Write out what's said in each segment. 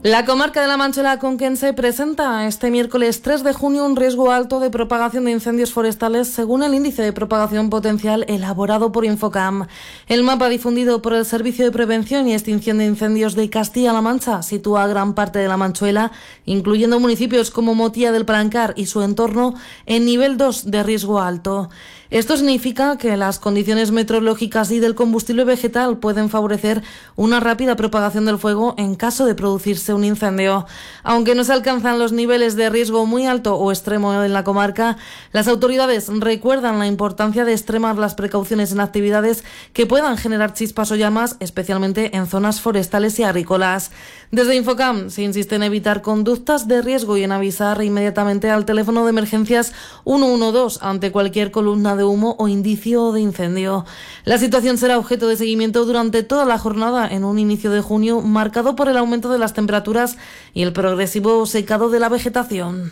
La comarca de la Manchuela conquense presenta este miércoles 3 de junio un riesgo alto de propagación de incendios forestales según el índice de propagación potencial elaborado por Infocam. El mapa difundido por el Servicio de Prevención y Extinción de Incendios de Castilla-La Mancha sitúa gran parte de la Manchuela, incluyendo municipios como Motía del Palancar y su entorno, en nivel 2 de riesgo alto. Esto significa que las condiciones meteorológicas y del combustible vegetal pueden favorecer una rápida propagación del fuego en caso de producirse un incendio. Aunque no se alcanzan los niveles de riesgo muy alto o extremo en la comarca, las autoridades recuerdan la importancia de extremar las precauciones en actividades que puedan generar chispas o llamas, especialmente en zonas forestales y agrícolas. Desde Infocam se insiste en evitar conductas de riesgo y en avisar inmediatamente al teléfono de emergencias 112 ante cualquier columna de humo o indicio de incendio. La situación será objeto de seguimiento durante toda la jornada en un inicio de junio marcado por el aumento de las temperaturas y el progresivo secado de la vegetación.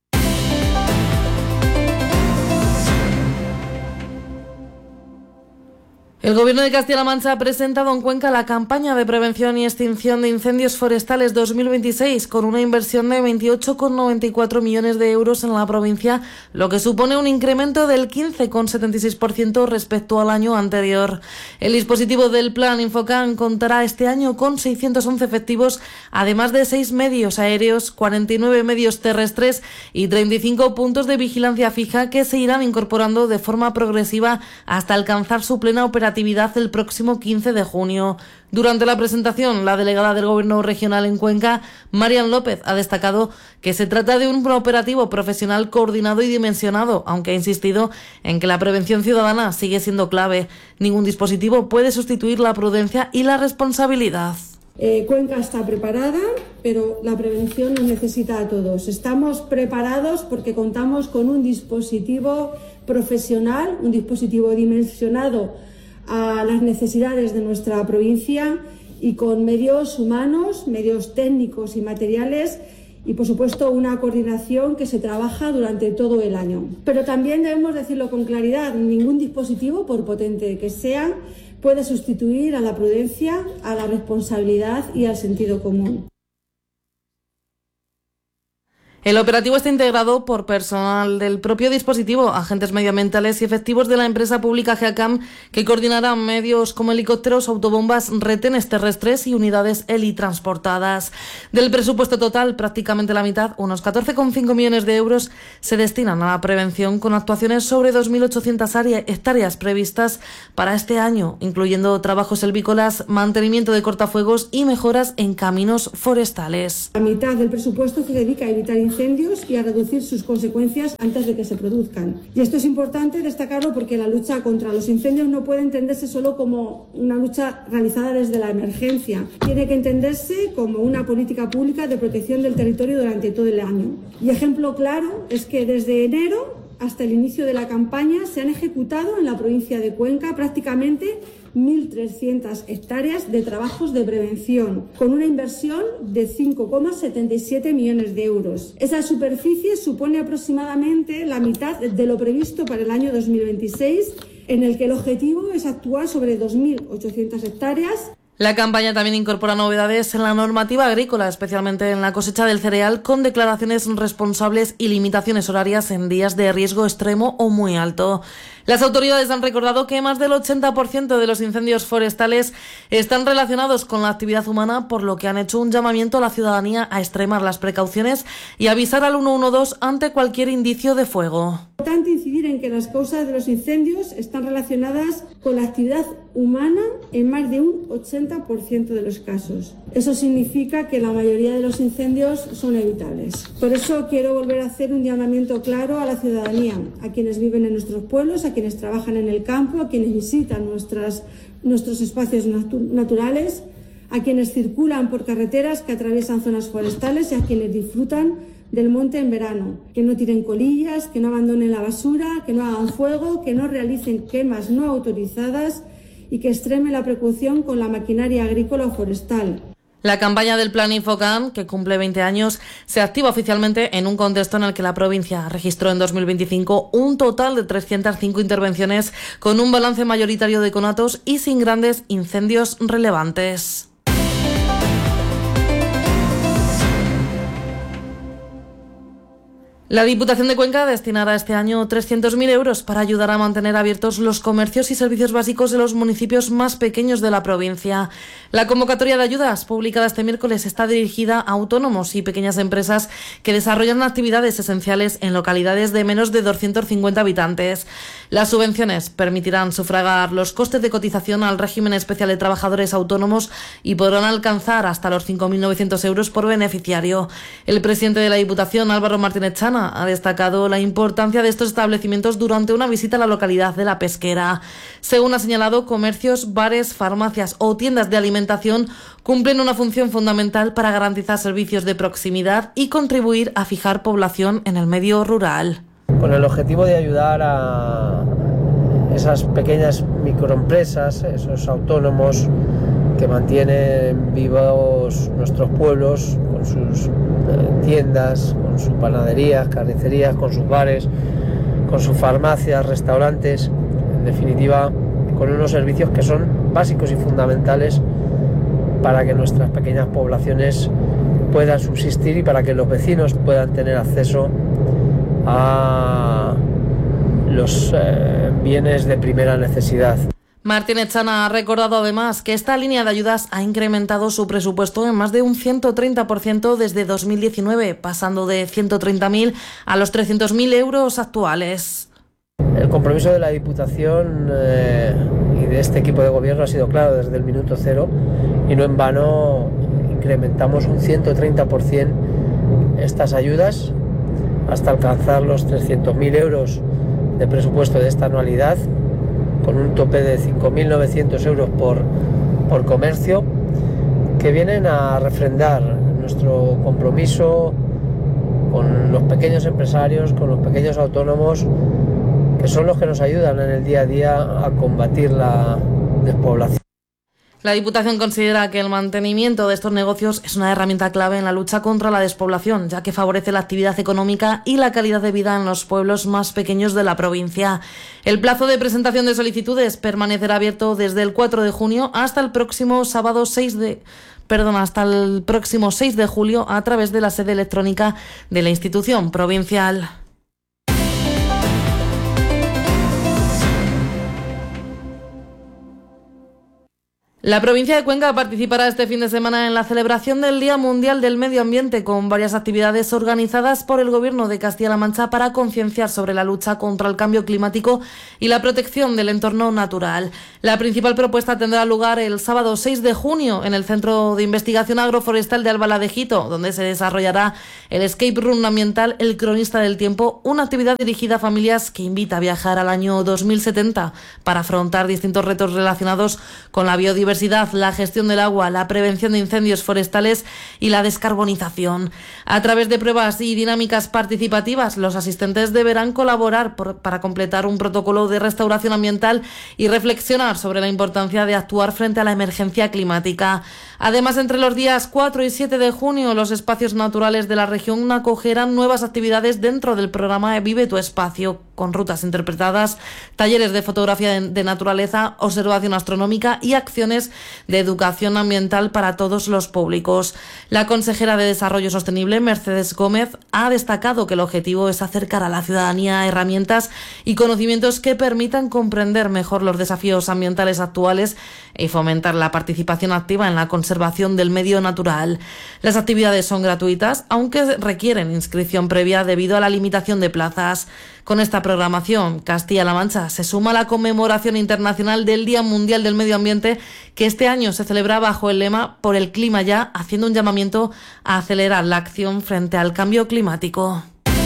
El Gobierno de Castilla-La Mancha ha presentado en Cuenca la campaña de prevención y extinción de incendios forestales 2026 con una inversión de 28,94 millones de euros en la provincia, lo que supone un incremento del 15,76% respecto al año anterior. El dispositivo del Plan Infocam contará este año con 611 efectivos, además de 6 medios aéreos, 49 medios terrestres y 35 puntos de vigilancia fija que se irán incorporando de forma progresiva hasta alcanzar su plena operatividad el próximo 15 de junio. Durante la presentación, la delegada del Gobierno regional en Cuenca, Marian López, ha destacado que se trata de un operativo profesional coordinado y dimensionado, aunque ha insistido en que la prevención ciudadana sigue siendo clave. Ningún dispositivo puede sustituir la prudencia y la responsabilidad. Cuenca está preparada, pero la prevención nos necesita a todos. Estamos preparados porque contamos con un dispositivo profesional, un dispositivo dimensionado a las necesidades de nuestra provincia y con medios humanos, medios técnicos y materiales y, por supuesto, una coordinación que se trabaja durante todo el año. Pero también debemos decirlo con claridad, ningún dispositivo, por potente que sea, puede sustituir a la prudencia, a la responsabilidad y al sentido común. El operativo está integrado por personal del propio dispositivo, agentes medioambientales y efectivos de la empresa pública GEACAM, que coordinarán medios como helicópteros, autobombas, retenes terrestres y unidades helitransportadas. Del presupuesto total, prácticamente la mitad, unos 14,5 millones de euros, se destinan a la prevención con actuaciones sobre 2.800 hectáreas previstas para este año, incluyendo trabajos helvícolas, mantenimiento de cortafuegos y mejoras en caminos forestales. La mitad del presupuesto se dedica a evitar incendios y a reducir sus consecuencias antes de que se produzcan. Y esto es importante destacarlo porque la lucha contra los incendios no puede entenderse solo como una lucha realizada desde la emergencia. Tiene que entenderse como una política pública de protección del territorio durante todo el año. Y ejemplo claro es que desde enero hasta el inicio de la campaña se han ejecutado en la provincia de Cuenca prácticamente 1.300 hectáreas de trabajos de prevención, con una inversión de 5,77 millones de euros. Esa superficie supone aproximadamente la mitad de lo previsto para el año 2026, en el que el objetivo es actuar sobre 2.800 hectáreas. La campaña también incorpora novedades en la normativa agrícola, especialmente en la cosecha del cereal, con declaraciones responsables y limitaciones horarias en días de riesgo extremo o muy alto. Las autoridades han recordado que más del 80% de los incendios forestales están relacionados con la actividad humana, por lo que han hecho un llamamiento a la ciudadanía a extremar las precauciones y avisar al 112 ante cualquier indicio de fuego. Es importante incidir en que las causas de los incendios están relacionadas con la actividad humana en más de un 80% de los casos. Eso significa que la mayoría de los incendios son evitables. Por eso quiero volver a hacer un llamamiento claro a la ciudadanía, a quienes viven en nuestros pueblos, a quienes trabajan en el campo, a quienes visitan nuestros espacios naturales, a quienes circulan por carreteras que atraviesan zonas forestales y a quienes disfrutan del monte en verano, que no tiren colillas, que no abandonen la basura, que no hagan fuego, que no realicen quemas no autorizadas y que extremen la precaución con la maquinaria agrícola o forestal. La campaña del Plan Infocam, que cumple 20 años, se activa oficialmente en un contexto en el que la provincia registró en 2025 un total de 305 intervenciones, con un balance mayoritario de conatos y sin grandes incendios relevantes. La Diputación de Cuenca destinará este año 300.000 euros para ayudar a mantener abiertos los comercios y servicios básicos de los municipios más pequeños de la provincia. La convocatoria de ayudas publicada este miércoles está dirigida a autónomos y pequeñas empresas que desarrollan actividades esenciales en localidades de menos de 250 habitantes. Las subvenciones permitirán sufragar los costes de cotización al régimen especial de trabajadores autónomos y podrán alcanzar hasta los 5.900 euros por beneficiario. El presidente de la Diputación, Álvaro Martínez Chana, ha destacado la importancia de estos establecimientos durante una visita a la localidad de La Pesquera. Según ha señalado, comercios, bares, farmacias o tiendas de alimentación cumplen una función fundamental para garantizar servicios de proximidad y contribuir a fijar población en el medio rural. Con el objetivo de ayudar a esas pequeñas microempresas, esos autónomos que mantienen vivos nuestros pueblos con sus tiendas, con sus panaderías, carnicerías, con sus bares, con sus farmacias, restaurantes, en definitiva, con unos servicios que son básicos y fundamentales para que nuestras pequeñas poblaciones puedan subsistir y para que los vecinos puedan tener acceso a los bienes de primera necesidad. Martínez Chana ha recordado además que esta línea de ayudas ha incrementado su presupuesto en más de un 130% desde 2019, pasando de 130.000 a los 300.000 euros actuales. El compromiso de la Diputación y de este equipo de gobierno ha sido claro desde el minuto cero y no en vano incrementamos un 130% estas ayudas hasta alcanzar los 300.000 euros de presupuesto de esta anualidad, con un tope de 5.900 euros por comercio, que vienen a refrendar nuestro compromiso con los pequeños empresarios, con los pequeños autónomos, que son los que nos ayudan en el día a día a combatir la despoblación. La Diputación considera que el mantenimiento de estos negocios es una herramienta clave en la lucha contra la despoblación, ya que favorece la actividad económica y la calidad de vida en los pueblos más pequeños de la provincia. El plazo de presentación de solicitudes permanecerá abierto desde el 4 de junio hasta el próximo 6 de julio a través de la sede electrónica de la institución provincial. La provincia de Cuenca participará este fin de semana en la celebración del Día Mundial del Medio Ambiente, con varias actividades organizadas por el Gobierno de Castilla-La Mancha para concienciar sobre la lucha contra el cambio climático y la protección del entorno natural. La principal propuesta tendrá lugar el sábado 6 de junio en el Centro de Investigación Agroforestal de Albalá de Jito, donde se desarrollará el Escape Room ambiental El Cronista del Tiempo, una actividad dirigida a familias que invita a viajar al año 2070 para afrontar distintos retos relacionados con la biodiversidad, la gestión del agua, la prevención de incendios forestales y la descarbonización. A través de pruebas y dinámicas participativas, los asistentes deberán colaborar para completar un protocolo de restauración ambiental y reflexionar sobre la importancia de actuar frente a la emergencia climática. Además, entre los días 4 y 7 de junio, los espacios naturales de la región acogerán nuevas actividades dentro del programa Vive tu Espacio, con rutas interpretadas, talleres de fotografía de naturaleza, observación astronómica y acciones de educación ambiental para todos los públicos. La consejera de Desarrollo Sostenible, Mercedes Gómez, ha destacado que el objetivo es acercar a la ciudadanía herramientas y conocimientos que permitan comprender mejor los desafíos ambientales actuales y fomentar la participación activa en la conservación del medio natural. Las actividades son gratuitas, aunque requieren inscripción previa debido a la limitación de plazas. Con esta programación, Castilla-La Mancha se suma a la conmemoración internacional del Día Mundial del Medio Ambiente, que este año se celebra bajo el lema Por el clima ya, haciendo un llamamiento a acelerar la acción frente al cambio climático.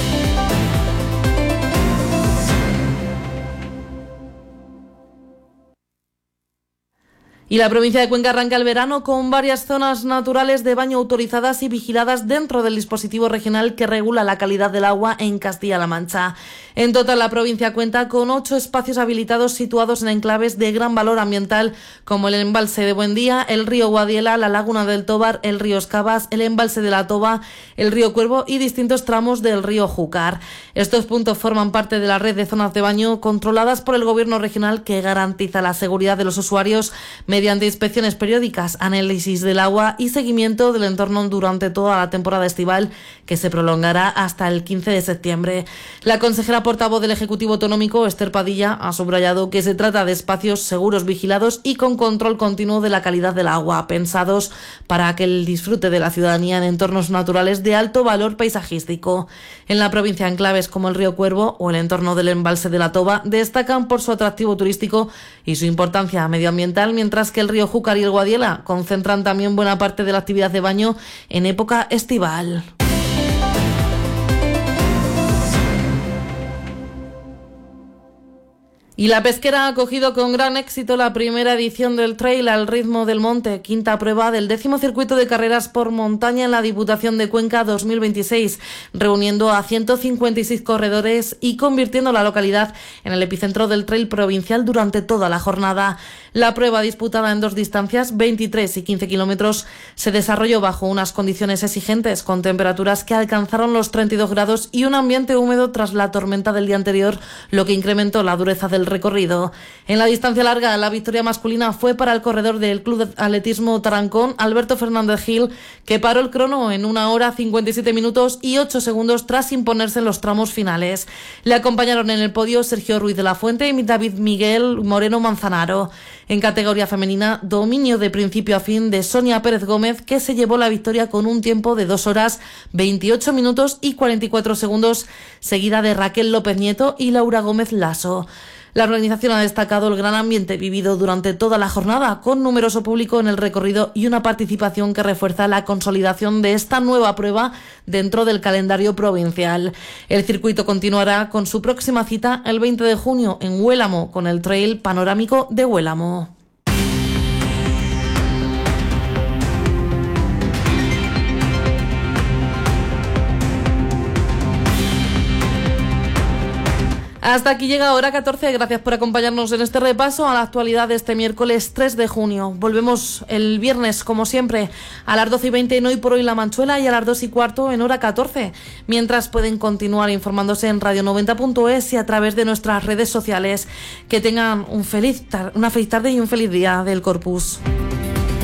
Y la provincia de Cuenca arranca el verano con varias zonas naturales de baño autorizadas y vigiladas dentro del dispositivo regional que regula la calidad del agua en Castilla-La Mancha. En total, la provincia cuenta con 8 espacios habilitados situados en enclaves de gran valor ambiental, como el embalse de Buendía, el río Guadiela, la laguna del Tobar, el río Escabas, el embalse de la Toba, el río Cuervo y distintos tramos del río Júcar. Estos puntos forman parte de la red de zonas de baño controladas por el Gobierno regional, que garantiza la seguridad de los usuarios mediante mediante inspecciones periódicas, análisis del agua y seguimiento del entorno durante toda la temporada estival, que se prolongará hasta el 15 de septiembre. La consejera portavoz del Ejecutivo Autonómico, Esther Padilla, ha subrayado que se trata de espacios seguros, vigilados y con control continuo de la calidad del agua, pensados para que el disfrute de la ciudadanía en entornos naturales de alto valor paisajístico. En la provincia, enclaves como el río Cuervo o el entorno del embalse de la Toba destacan por su atractivo turístico y su importancia medioambiental, mientras que el río Júcar y el Guadiela concentran también buena parte de la actividad de baño en época estival. Y la pesquera ha acogido con gran éxito la primera edición del Trail al ritmo del monte, quinta prueba del 10º circuito de carreras por montaña en la Diputación de Cuenca 2026, reuniendo a 156 corredores y convirtiendo la localidad en el epicentro del trail provincial durante toda la jornada. La prueba, disputada en 2 distancias, 23 y 15 kilómetros, se desarrolló bajo unas condiciones exigentes, con temperaturas que alcanzaron los 32 grados y un ambiente húmedo tras la tormenta del día anterior, lo que incrementó la dureza del recorrido. En la distancia larga, la victoria masculina fue para el corredor del Club de Atletismo Tarancón, Alberto Fernández Gil, que paró el crono en 1 hora 57 minutos y 8 segundos tras imponerse en los tramos finales. Le acompañaron en el podio Sergio Ruiz de la Fuente y David Miguel Moreno Manzanaro. En categoría femenina, dominio de principio a fin de Sonia Pérez Gómez, que se llevó la victoria con un tiempo de 2 horas 28 minutos y 44 segundos, seguida de Raquel López Nieto y Laura Gómez Lasso. La organización ha destacado el gran ambiente vivido durante toda la jornada, con numeroso público en el recorrido y una participación que refuerza la consolidación de esta nueva prueba dentro del calendario provincial. El circuito continuará con su próxima cita el 20 de junio en Huélamo, con el Trail Panorámico de Huélamo. Hasta aquí llega Hora 14. Gracias por acompañarnos en este repaso a la actualidad de este miércoles 3 de junio. Volvemos el viernes, como siempre, a las 12:20 en Hoy por Hoy La Manchuela y a las 2:15 en Hora 14. Mientras, pueden continuar informándose en radio90.es y a través de nuestras redes sociales. Que tengan una feliz tarde y un feliz día del Corpus.